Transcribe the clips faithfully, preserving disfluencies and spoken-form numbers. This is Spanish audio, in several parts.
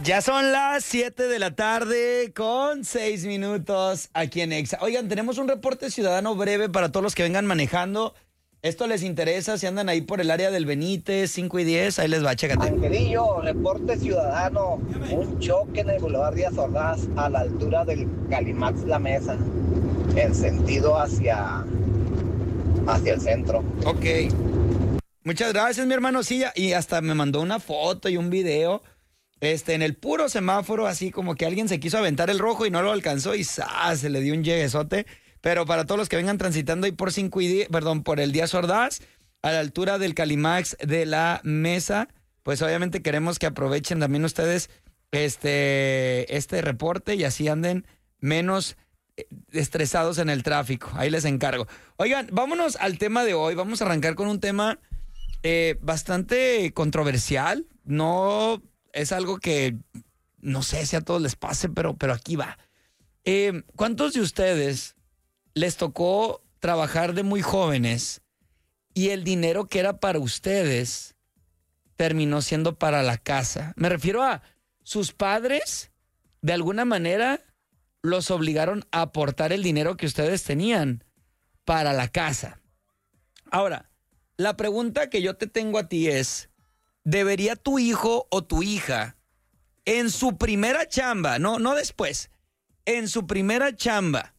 Ya son las siete de la tarde con seis minutos aquí en Exa. Oigan, tenemos un reporte ciudadano breve para todos los que vengan manejando. Esto les interesa, si andan ahí por el área del Benítez, cinco y diez, ahí les va, chécate. Angelillo, reporte ciudadano, un choque en el Boulevard Díaz Ordaz a la altura del Calimax La Mesa, en sentido hacia, hacia el centro. Ok. Muchas gracias, mi hermano. Sí, y hasta me mandó una foto y un video. Este, en el puro semáforo, así como que alguien se quiso aventar el rojo y no lo alcanzó y ¡zas! Se le dio un lleguesote. Pero para todos los que vengan transitando ahí por cinco y diez, perdón, por el Díaz Ordaz, a la altura del Calimax de la Mesa, pues obviamente queremos que aprovechen también ustedes este, este reporte y así anden menos estresados en el tráfico. Ahí les encargo. Oigan, vámonos al tema de hoy. Vamos a arrancar con un tema eh, bastante controversial. No es algo que, no sé si a todos les pase, pero, pero aquí va. Eh, ¿Cuántos de ustedes les tocó trabajar de muy jóvenes y el dinero que era para ustedes terminó siendo para la casa? Me refiero a sus padres, de alguna manera, los obligaron a aportar el dinero que ustedes tenían para la casa. Ahora, la pregunta que yo te tengo a ti es, ¿debería tu hijo o tu hija, en su primera chamba, no, no después, en su primera chamba,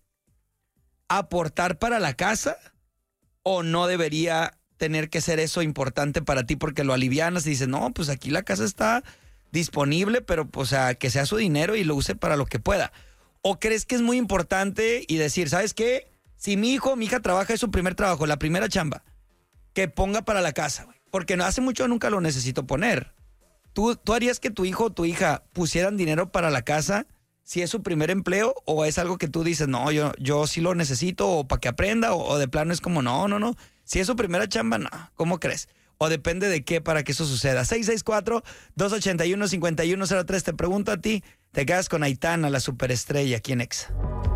aportar para la casa, o no debería tener que ser eso importante para ti porque lo alivianas y dices, no, pues aquí la casa está disponible, pero pues a que sea su dinero y lo use para lo que pueda? ¿O crees que es muy importante y decir, ¿sabes qué? Si mi hijo o mi hija trabaja, es su primer trabajo, la primera chamba, que ponga para la casa, güey, porque no hace mucho nunca lo necesito poner. ¿Tú, ¿Tú harías que tu hijo o tu hija pusieran dinero para la casa si es su primer empleo, o es algo que tú dices, no, yo, yo sí lo necesito, o para que aprenda, o, o de plano es como, no, no, no, si es su primera chamba, no, ¿cómo crees? O depende de qué para que eso suceda. seis seis cuatro, dos ocho uno, cinco uno cero tres, te pregunto a ti, te quedas con Aitana, la superestrella aquí en Exa.